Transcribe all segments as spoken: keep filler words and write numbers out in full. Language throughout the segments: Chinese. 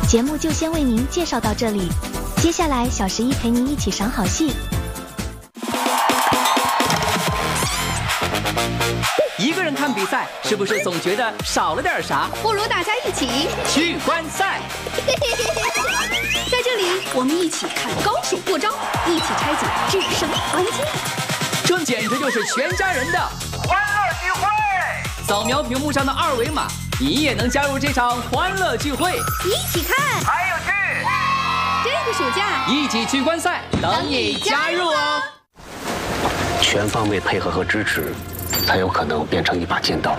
节目就先为您介绍到这里，接下来小十一陪您一起赏好戏。 一个人看比赛，是不是总觉得少了点啥？ 不如大家一起去观赛。 在这里，我们一起看高手过招，一起拆解制胜关键。 这简直就是全家人的欢乐聚会！ 扫描屏幕上的二维码，你也能加入这场欢乐聚会。 一起看， 还有剧， 这个暑假一起去观赛，等你加入哦！ 全方位配合和支持，才有可能变成一把剑刀。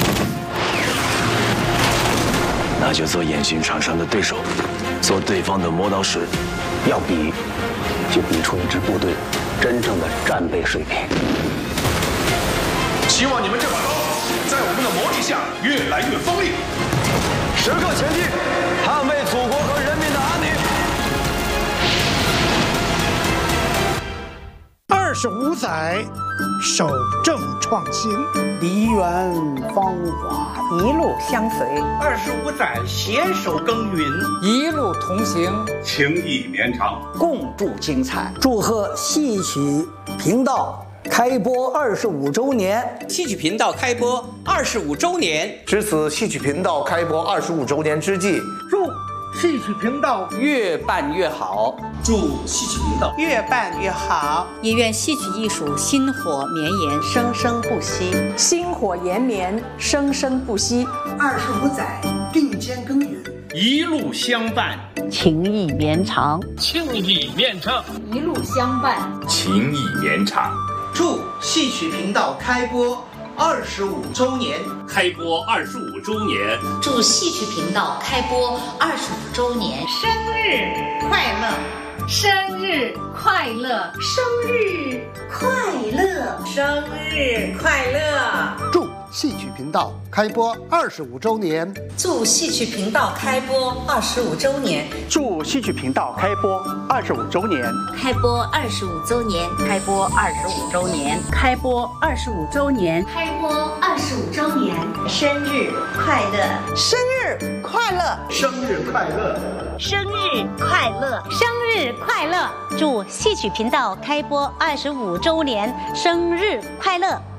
那就做演训场上的对手，做对方的磨刀石。 要比，就比出一支部队真正的战备水平。 希望你们这把刀在我们的磨砺下越来越锋利。 时刻前进，捍卫祖国和人民的安宁。 二十五载，守正创新， 梨园芳华一路相随； 二十五载，携手耕耘， 一路同行， 情谊绵长， 共筑精彩。祝贺戏曲频道开播二十五周年！ 戏曲频道开播二十五周年， 值此戏曲频道开播二十五周年之际， 祝戏曲频道越办越好， 祝戏曲频道越办越好， 也愿戏曲艺术薪火绵延，生生不息， 薪火延绵，生生不息。 二十五载，并肩耕耘， 一路相伴， 情谊绵长， 情谊绵长， 一路相伴， 情谊绵长。 祝戏曲频道开播二十五周年！ 开播二十五周年！ 祝戏曲频道开播二十五周年！ 生日快乐！ 生日快乐！ 生日快乐！ 生日快乐！ 祝戏曲频道开播二十五周年！ 祝戏曲频道开播二十五周年！ 祝戏曲频道开播二十五周年！ 开播二十五周年！ 开播二十五周年！ 开播二十五周年！ 开播二十五周年！ 生日快乐！ 生日快乐！ 生日快乐！ 生日快乐！ 生日快乐！祝戏曲频道开播二十五周年，生日快乐！